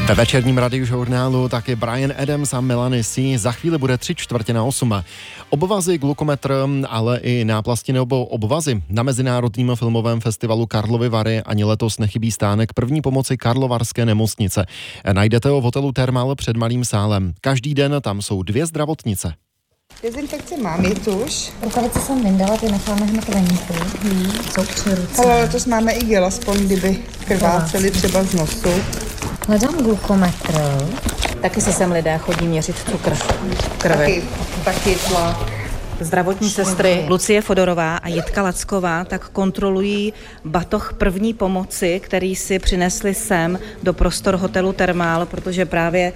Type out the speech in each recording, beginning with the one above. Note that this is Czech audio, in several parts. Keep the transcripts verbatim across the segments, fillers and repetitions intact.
Ve večerním radiožurnálu taky Bryan Adams a Melanie C. Za chvíli bude tři čtvrtě na osm. Obvazy, glukometr, ale i náplasti nebo obvazy. Na Mezinárodním filmovém festivalu Karlovy Vary ani letos nechybí stánek první pomoci Karlovarské nemocnice. Najdete ho v hotelu Thermal před Malým sálem. Každý den tam jsou dvě zdravotnice. Dezinfekci mám, je tuž. Rukavice jsem vyndala, ty necháme hned venku. Hmm. Jsou při ruce. Ale letos máme i gel, aspoň kdyby krváceli třeba z nosu. Hledám glukometr. Taky si sem lidé chodí měřit cukr v krvi. Taky, taky tlak. Zdravotní sestry Lucie Fodorová a Jitka Lacková tak kontrolují batoh první pomoci, který si přinesli sem do prostor hotelu Thermal, protože právě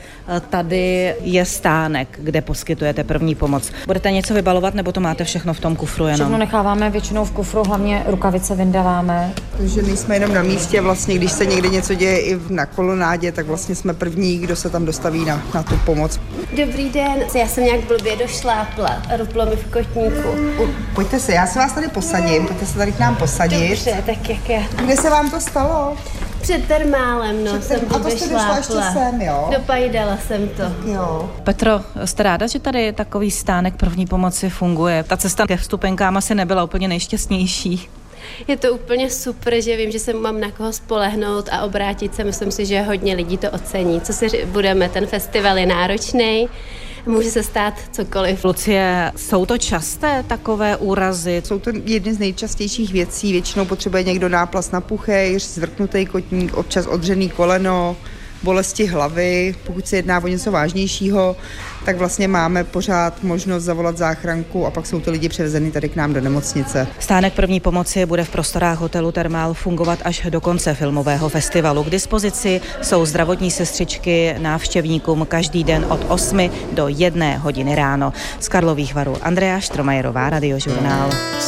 tady je stánek, kde poskytujete první pomoc. Budete něco vybalovat, nebo to máte všechno v tom kufru jenom? Všechno necháváme většinou v kufru, hlavně rukavice vyndáváme. Takže nejsme jenom na místě, vlastně když se někde něco děje i na kolonádě, tak vlastně jsme první, kdo se tam dostaví na, na tu pomoc. Dobrý den, já jsem nějak blbě došlápla a ruplo mi v kotníku. Pojďte se, já se vás tady posadím, pojďte se tady k nám posadit. Dobře, tak jak já. Kde se vám to stalo? Před Thermálem, no, Před jsem a to jste došla ještě sem, jo? Dopajdala jsem to. Jo. Petro, jste ráda, že tady takový stánek první pomoci funguje? Ta cesta ke vstupenkám asi nebyla úplně nejšťastnější. Je to úplně super, že vím, že se mám na koho spolehnout a obrátit se. Myslím si, že hodně lidí to ocení. Co si budeme, ten festival je náročný. Může se stát cokoliv. Lucie, jsou to časté takové úrazy? Jsou to jedny z nejčastějších věcí. Většinou potřebuje někdo náplast na puchejř, zvrknutý kotník, občas odřený koleno, bolesti hlavy. Pokud se jedná o něco vážnějšího, tak vlastně máme pořád možnost zavolat záchranku a pak jsou ty lidi převezeny tady k nám do nemocnice. Stánek první pomoci bude v prostorách hotelu Thermal fungovat až do konce filmového festivalu. K dispozici jsou zdravotní sestřičky návštěvníkům každý den od osmi do jedné hodiny ráno. Z Karlových Varů Andrea Štromajerová, Radiožurnál.